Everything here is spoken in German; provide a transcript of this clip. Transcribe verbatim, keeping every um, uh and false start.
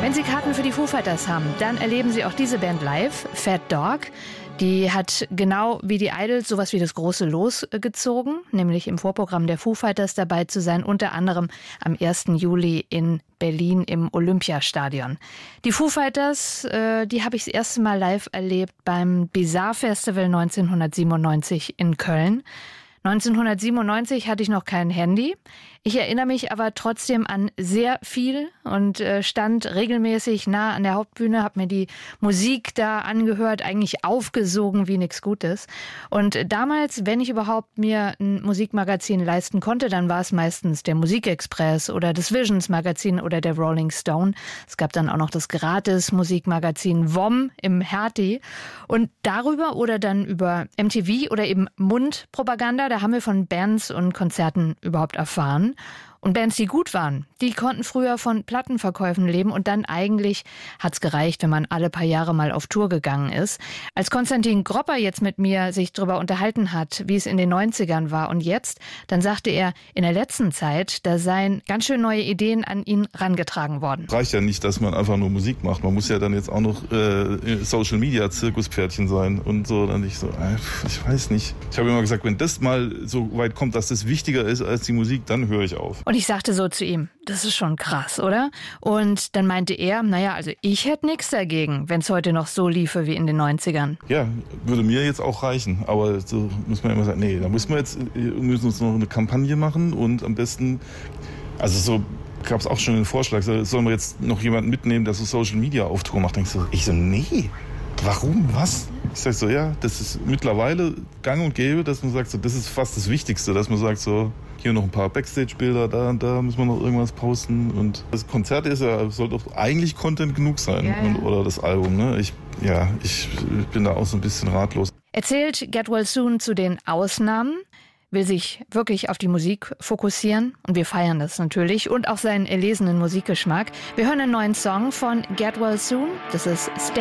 Wenn Sie Karten für die Foo Fighters haben, dann erleben Sie auch diese Band live, Fat Dog. Die hat genau wie die Idols sowas wie das große Los gezogen, nämlich im Vorprogramm der Foo Fighters dabei zu sein, unter anderem am ersten Juli in Berlin im Olympiastadion. Die Foo Fighters, äh, die habe ich das erste Mal live erlebt beim Bizarre Festival neunzehnhundertsiebenundneunzig in Köln. neunzehnhundertsiebenundneunzig hatte ich noch kein Handy. Ich erinnere mich aber trotzdem an sehr viel und äh, stand regelmäßig nah an der Hauptbühne, habe mir die Musik da angehört, eigentlich aufgesogen wie nichts Gutes. Und damals, wenn ich überhaupt mir ein Musikmagazin leisten konnte, dann war es meistens der Musikexpress oder das Visions Magazin oder der Rolling Stone. Es gab dann auch noch das Gratis-Musikmagazin W O M im Hertie. Und darüber oder dann über M T V oder eben Mundpropaganda, da haben wir von Bands und Konzerten überhaupt erfahren. Und Bands, die gut waren, die konnten früher von Plattenverkäufen leben und dann eigentlich hat's gereicht, wenn man alle paar Jahre mal auf Tour gegangen ist. Als Konstantin Gropper jetzt mit mir sich darüber unterhalten hat, wie es in den neunzigern war und jetzt, dann sagte er, in der letzten Zeit, da seien ganz schön neue Ideen an ihn rangetragen worden. Reicht ja nicht, dass man einfach nur Musik macht. Man muss ja dann jetzt auch noch äh, Social Media Zirkuspferdchen sein und so. Dann ich so, äh, ich weiß nicht. Ich habe immer gesagt, wenn das mal so weit kommt, dass das wichtiger ist als die Musik, dann höre ich auf. Und ich sagte so zu ihm, das ist schon krass, oder? Und dann meinte er, naja, also ich hätte nichts dagegen, wenn es heute noch so liefe wie in den neunzigern. Ja, würde mir jetzt auch reichen. Aber so muss man immer sagen, nee, da muss man jetzt, wir müssen uns noch eine Kampagne machen und am besten, also so gab es auch schon einen Vorschlag, sollen wir jetzt noch jemanden mitnehmen, der so Social Media auf Tour macht? Denkst du, ich so, nee, warum, was? Ich sag so, ja, das ist mittlerweile gang und gäbe, dass man sagt, so, das ist fast das Wichtigste, dass man sagt so, hier noch ein paar Backstage-Bilder, da und da müssen wir noch irgendwas posten. Und das Konzert ist ja, soll doch eigentlich Content genug sein, ja, ja. Und, oder das Album. Ne? Ich, ja, ich bin da auch so ein bisschen ratlos. Erzählt Get Well Soon zu den Ausnahmen, will sich wirklich auf die Musik fokussieren und wir feiern das natürlich und auch seinen erlesenen Musikgeschmack. Wir hören einen neuen Song von Get Well Soon, das ist Stay